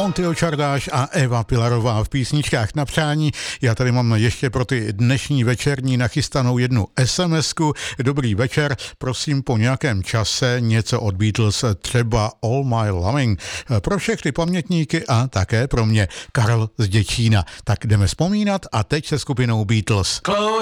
Montyho Čardáš a Eva Pilarová v písničkách na přání. Já tady mám ještě pro ty dnešní večerní nachystanou jednu SMS-ku. Dobrý večer, prosím po nějakém čase něco od Beatles, třeba All My Loving. Pro všechny pamětníky a také pro mě. Karel z Děčína. Tak jdeme vzpomínat a teď se skupinou Beatles.